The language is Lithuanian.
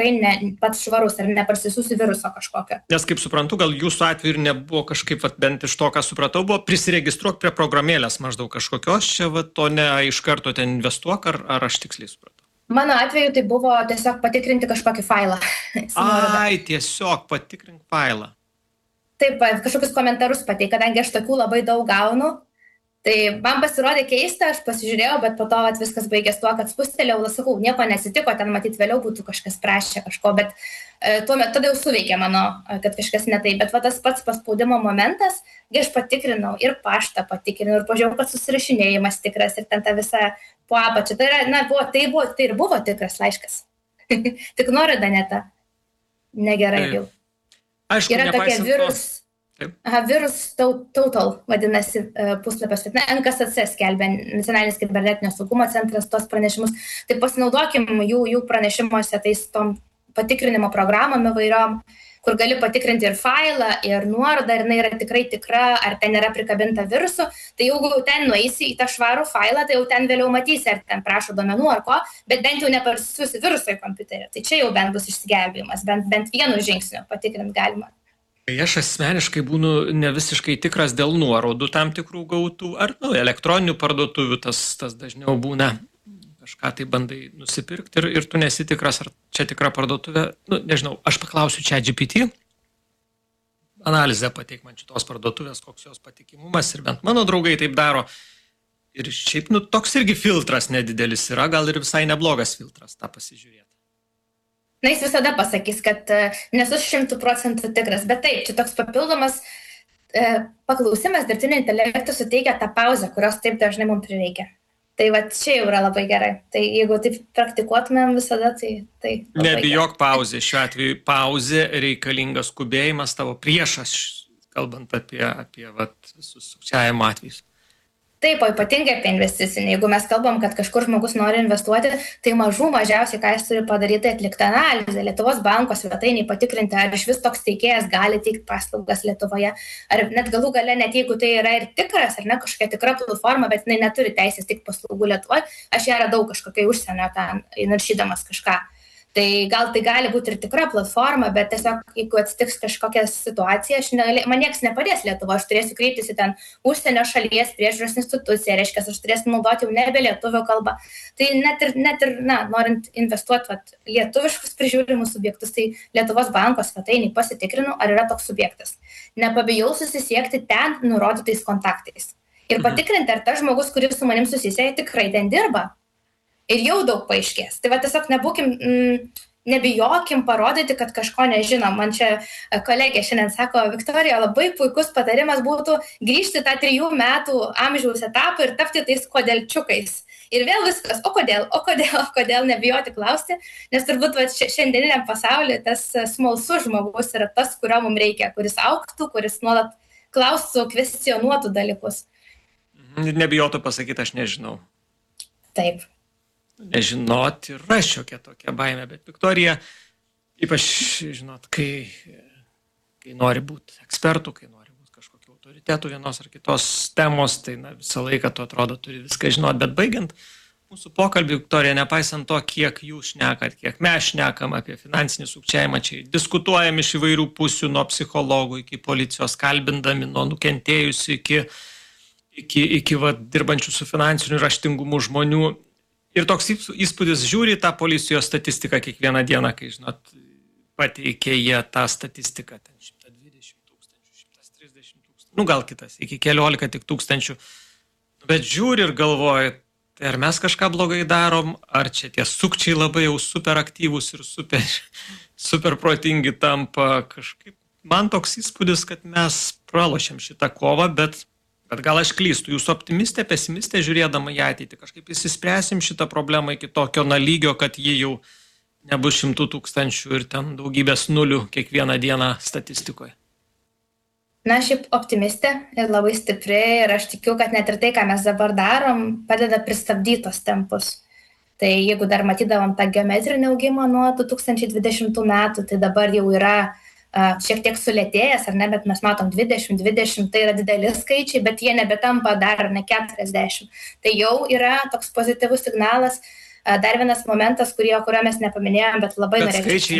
tikrai ne pats švarus ir neparsisiųsiu viruso kažkokio. Nes kaip suprantu, gal jūsų atveju ir nebuvo kažkaip, bent iš to, ką supratau, buvo prisiregistruok prie programėlės maždaug kažkokios, čia o ne iš karto ten investuok, ar aš tiksliai supratau? Mano atveju tai buvo tiesiog patikrinti kažkokį failą. Tiesiog patikrink failą. Taip, kažkokius komentarus pateik, kadangi aš tokių labai daug gaunu. Tai man pasirodė keista, aš pasižiūrėjau, bet po to viskas baigės tuo, kad spustelėjau, sakau, nieko nesitiko, ten matyt vėliau būtų kažkas prašė kažko, bet tuo metu tada jau suveikė mano, kad kažkas ne taip. Bet tas pats paspaudimo momentas, kai aš patikrinau ir paštą patikrinau ir pažiūrėjau, kad susirašinėjimas tikras ir ten ta visa po apačią. Tai yra, tai ir buvo tikras laiškas. Tik nuoroda ne ta. Negerai jau. Aišku, yra tokia virus total, vadinasi, puslapis. NKSC skelbia, Nacionalinis kibernetinio saugumo centras, tos pranešimus. Tai pasinaudokim jų pranešimuose tais tom patikrinimo programom įvairiom, kur gali patikrinti ir failą, ir nuorodą, ir jinai yra tikrai tikra, ar ten yra prikabinta virusų. Tai jeigu ten nueisi į tą švarų failą, tai jau ten vėliau matysi, ar ten prašo duomenų ar ko, bet bent jau neparsisiųsi virusą į kompiuterį. Tai čia jau bent bus išsigelbėjimas, bent vienu žingsniu patikrint galima. Aš asmeniškai būnu ne visiškai tikras dėl nuorodų tam tikrų gautų, ar elektroninių parduotuvių tas dažniau būna. Kažką tai bandai nusipirkti ir tu nesi tikras, ar čia tikra parduotuvė. Nežinau, aš paklausiu ChatGPT, analizę pateik man šitos parduotuvės, koks jos patikimumas, ir bent mano draugai taip daro. Ir šiaip, toks irgi filtras nedidelis yra, gal ir visai neblogas filtras tą pasižiūrėti. Jis visada pasakys, kad nesu 100% tikras, bet taip, čia toks papildomas paklausimas dirbtinio intelekto suteikia tą pauzę, kurios taip dažnai mums prireikia. Tai čia jau yra labai gerai. Tai jeigu taip praktikuotumėm visada, tai nebijok pauzė. Šiuo atveju pauzė reikalingas skubėjimas tavo priešas, kalbant apie visus sukčiavimo atvejus. Taip, o ypatingai apie investicinį. Jeigu mes kalbam, kad kažkur žmogus nori investuoti, tai mažiausiai, ką jis turi padaryti, atlikti analizę. Lietuvos banko svetainėje patikrinti, ar iš vis toks teikėjas gali teikti paslaugas Lietuvoje. Ar net galų gale, net jeigu tai yra ir tikras, ar ne kažkokia tikra platforma, bet jinai neturi teisės teikti paslaugų Lietuvoje, aš ją radau kažkokiai užsienio ten, naršydamas kažką. Tai gal tai gali būti ir tikra platforma, bet tiesiog, jeigu atsitiks kažkokia situacija, man nieks nepadės Lietuvo, aš turėsiu kreiptis į ten užsienio šalies priežiūros instituciją, reiškia, aš turėsiu naudoti jau nebe lietuvių kalbą. Tai net ir norint investuoti lietuviškus prižiūrimus subjektus, tai Lietuvos banko svetainėje pasitikrinu, ar yra toks subjektas. Nepabijau susisiekti ten nurodytais kontaktais. Ir patikrinti, ar tas žmogus, kuris su manim susisiekia, tikrai ten dirba. Ir jau daug paaiškės. Tai tiesiog nebijokim parodyti, kad kažko nežinom. Man čia kolegė šiandien sako, Viktorija, labai puikus patarimas būtų grįžti tą 3 metų amžiaus etapą ir tapti tais kodėlčiukais. Ir vėl viskas, o kodėl nebijoti klausti, nes turbūt šiandieniniam pasaulyje tas smalsus žmogus yra tas, kurio mums reikia, kuris augtų, kuris nuolat klaustų, kvestionuotų dalykus. Nebijotų pasakyti, aš nežinau. Taip. Nežinoti yra šiokia tokia baimė, bet Viktorija, ypač, kai nori būti ekspertų, kai nori būti kažkokiu autoritetu vienos ar kitos temos, tai visą laiką tu atrodo turi viską žinoti, bet baigiant mūsų pokalbį, Viktorija, nepaisant to, kiek jūs šnekat, kiek mes šnekam apie finansinį sukčiavimą, čia diskutuojam iš įvairių pusių, nuo psichologų iki policijos, kalbindami nuo nukentėjusių iki dirbančių su finansiniu raštingumu žmonių. Ir toks įspūdis, žiūri tą policijos statistiką kiekvieną dieną, kai, pateikė jie tą statistiką, ten 120 tūkstančių, 130 tūkstančių, gal kitas, iki 14 tik tūkstančių. Bet žiūri ir galvoja, tai ar mes kažką blogai darom, ar čia tie sukčiai labai jau super aktyvūs ir super protingi tampa kažkaip. Man toks įspūdis, kad mes pralošėm šitą kovą, bet gal aš klystu, jūs optimistė, pesimistė žiūrėdama į ateitį, kažkaip įsispręsim šitą problemą iki tokio lygio, kad ji jau nebus 100 tūkstančių ir ten daugybės nulių kiekvieną dieną statistikoje. Šiaip optimistė ir labai stipri ir aš tikiu, kad net ir tai, ką mes dabar darom, padeda pristabdyti tos tempus. Tai jeigu dar matydavom tą geometrinį augimą nuo 2020 metų, tai dabar jau yra šiek tiek sulėtėjęs, ar ne, bet mes matom 20, tai yra dideli skaičiai, bet jie nebetampa dar ne 40. Tai jau yra toks pozityvus signalas. Dar vienas momentas, kurio mes nepaminėjom, bet labai norėčiau.